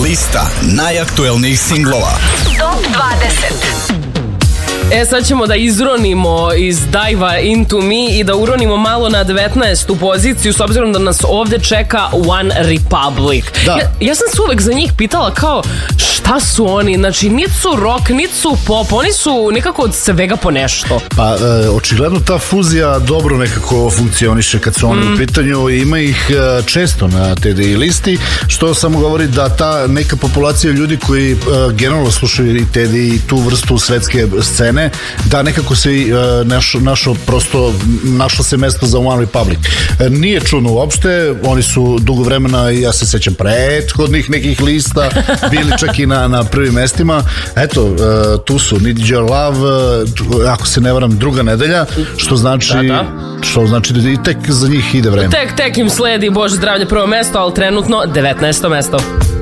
Lista najaktuelnijih singlova. Top 20. Sad ćemo da izronimo iz Dive Into Me i da uronimo malo na 19. poziciju, s obzirom da nas ovde čeka One Republic. Da. Ja sam se uvek za njih pitala kao šta su oni, znači nit su rock, nit su pop, oni su nekako od svega po nešto. Pa očigledno ta fuzija dobro nekako funkcioniše kad su oni u pitanju i ima ih često na TDI listi, što samo govori da ta neka populacija ljudi koji generalno slušaju i TDI i tu vrstu svetske scene, da nekako se našlo se mesto za One Republic. Nije čudno uopšte, oni su dugo vremena, ja se sećam prethodnih nekih lista, bili čak i na prvim mestima. Eto, tu su Need Your Love, ako se ne varam, druga nedelja, što znači da i tek za njih ide vreme. Tek im sledi, Bože zdravlje, prvo mesto, ali trenutno 19. mesto.